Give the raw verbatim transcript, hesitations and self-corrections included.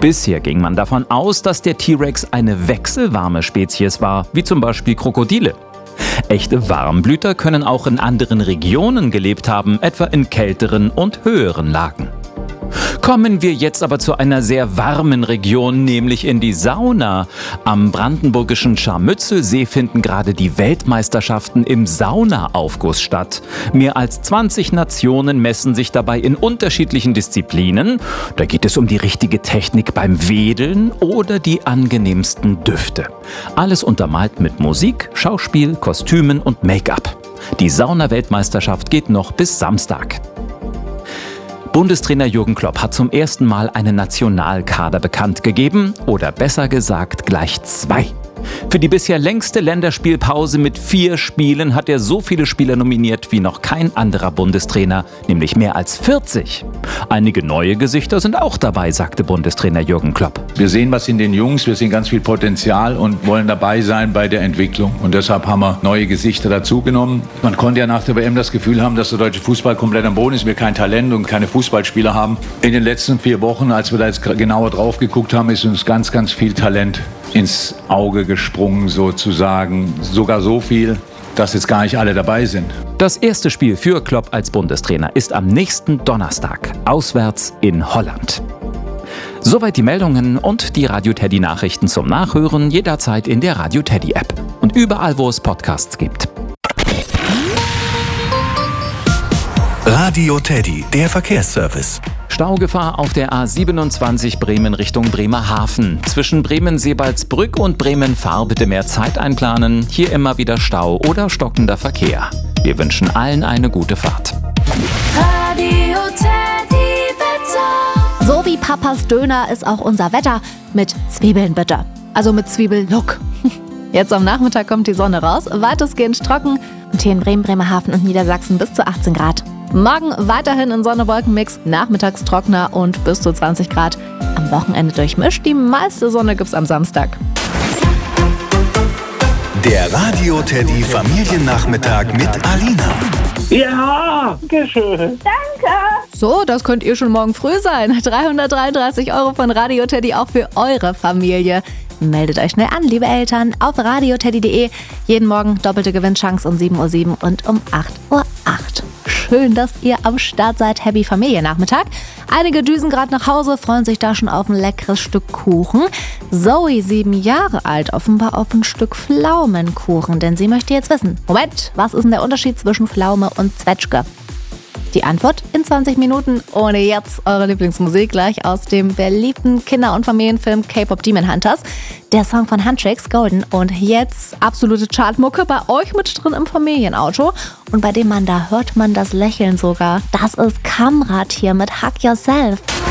Bisher ging man davon aus, dass der T-Rex eine wechselwarme Spezies war, wie zum Beispiel Krokodile. Echte Warmblüter können auch in anderen Regionen gelebt haben, etwa in kälteren und höheren Lagen. Kommen wir jetzt aber zu einer sehr warmen Region, nämlich in die Sauna. Am brandenburgischen Scharmützelsee finden gerade die Weltmeisterschaften im Saunaaufguss statt. Mehr als zwanzig Nationen messen sich dabei in unterschiedlichen Disziplinen. Da geht es um die richtige Technik beim Wedeln oder die angenehmsten Düfte. Alles untermalt mit Musik, Schauspiel, Kostümen und Make-up. Die Sauna-Weltmeisterschaft geht noch bis Samstag. Bundestrainer Jürgen Klopp hat zum ersten Mal einen Nationalkader bekannt gegeben, oder besser gesagt gleich zwei. Für die bisher längste Länderspielpause mit vier Spielen hat er so viele Spieler nominiert wie noch kein anderer Bundestrainer, nämlich mehr als vierzig. Einige neue Gesichter sind auch dabei, sagte Bundestrainer Jürgen Klopp. Wir sehen was in den Jungs, wir sehen ganz viel Potenzial und wollen dabei sein bei der Entwicklung. Und deshalb haben wir neue Gesichter dazugenommen. Man konnte ja nach der W M das Gefühl haben, dass der deutsche Fußball komplett am Boden ist, wir kein Talent und keine Fußballspieler haben. In den letzten vier Wochen, als wir da jetzt genauer drauf geguckt haben, ist uns ganz, ganz viel Talent ins Auge gesprungen sozusagen. Sogar so viel, dass jetzt gar nicht alle dabei sind. Das erste Spiel für Klopp als Bundestrainer ist am nächsten Donnerstag, auswärts in Holland. Soweit die Meldungen und die Radio Teddy Nachrichten zum Nachhören jederzeit in der Radio Teddy App und überall, wo es Podcasts gibt. Radio Teddy, der Verkehrsservice. Staugefahr auf der A siebenundzwanzig Bremen Richtung Bremerhaven. Zwischen Bremen-Sebaldsbrück und Bremen-Fahr bitte mehr Zeit einplanen. Hier immer wieder Stau oder stockender Verkehr. Wir wünschen allen eine gute Fahrt. Radio Teddy Wetter. So wie Papas Döner ist auch unser Wetter. Mit Zwiebeln bitte. Also mit Zwiebellook. Jetzt am Nachmittag kommt die Sonne raus, weitestgehend trocken. Und hier in Bremen, Bremerhaven und Niedersachsen bis zu achtzehn Grad. Morgen weiterhin in Sonne-Wolken-Mix, nachmittags trockener und bis zu zwanzig Grad. Am Wochenende durchmischt, die meiste Sonne gibt's am Samstag. Der Radio Teddy Familiennachmittag mit Alina. Ja, danke schön. Danke. So, das könnt ihr schon morgen früh sein. dreihundertdreiunddreißig Euro von Radio Teddy auch für eure Familie. Meldet euch schnell an, liebe Eltern, auf radioteddy punkt de. Jeden Morgen doppelte Gewinnchance um sieben Uhr sieben und um acht Uhr acht. Schön, dass ihr am Start seid. Happy Familiennachmittag. Einige düsen gerade nach Hause, freuen sich da schon auf ein leckeres Stück Kuchen. Zoe, sieben Jahre alt, offenbar auf ein Stück Pflaumenkuchen, denn sie möchte jetzt wissen, Moment, was ist denn der Unterschied zwischen Pflaume und Zwetschge? Die Antwort in zwanzig Minuten, ohne jetzt eure Lieblingsmusik, gleich aus dem beliebten Kinder- und Familienfilm K-Pop Demon Hunters. Der Song von Huntrix, Golden. Und jetzt absolute Chartmucke bei euch mit drin im Familienauto. Und bei dem Mann, da hört man das Lächeln sogar. Das ist Kamrat hier mit Hug Yourself.